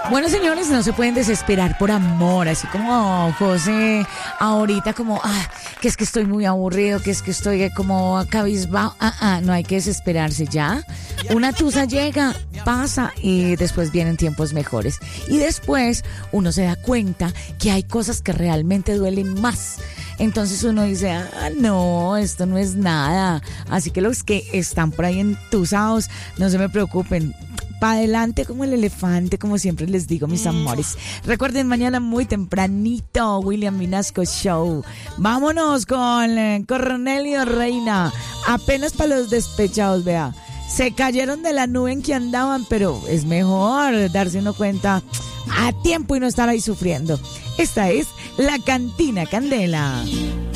Bueno, señores, no se pueden desesperar por amor, así como José ahorita como, que es que estoy muy aburrido, que es que estoy como cabizbajo. No hay que desesperarse ya. Una tusa llega, pasa y después vienen tiempos mejores. Y después uno se da cuenta que hay cosas que realmente duelen más. Entonces uno dice, no, esto no es nada. Así que los que están por ahí entusados, no se me preocupen. Pa' adelante como el elefante, como siempre les digo, mis amores. Recuerden, mañana muy tempranito, William Vinasco Show. Vámonos con Cornelio Reina. Apenas para los despechados, vea. Se cayeron de la nube en que andaban, pero es mejor darse uno cuenta a tiempo y no estar ahí sufriendo. Esta es La Cantina Candela.